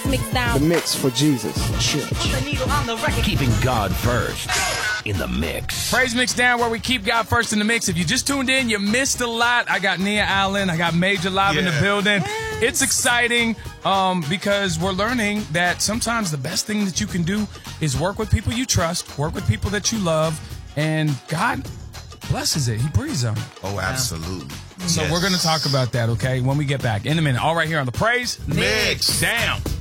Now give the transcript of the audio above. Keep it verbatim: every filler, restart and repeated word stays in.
Mix Down. The mix for Jesus. Church. Keeping God first in the mix. Praise Mix Down, where we keep God first in the mix. If you just tuned in, you missed a lot. I got Nia Allen. I got Major live yeah. in the building. Yes. It's exciting um, because we're learning that sometimes the best thing that you can do is work with people you trust, work with people that you love, and God blesses it. He breathes on it. Oh, absolutely. So yes. we're going to talk about that, okay, when we get back in a minute. All right here on the Praise Mix Down.